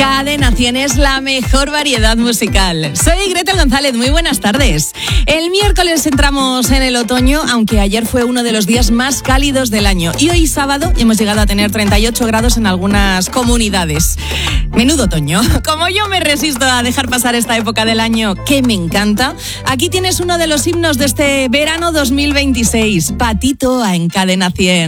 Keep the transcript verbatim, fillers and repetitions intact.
Cadena cien es la mejor variedad musical. Soy Gretel González, muy buenas tardes. El miércoles entramos en el otoño, aunque ayer fue uno de los días más cálidos del año. Y hoy sábado hemos llegado a tener treinta y ocho grados en algunas comunidades. Menudo otoño. Como yo me resisto a dejar pasar esta época del año que me encanta, aquí tienes uno de los himnos de este verano dos mil veintiséis. Patito A en Cadena cien.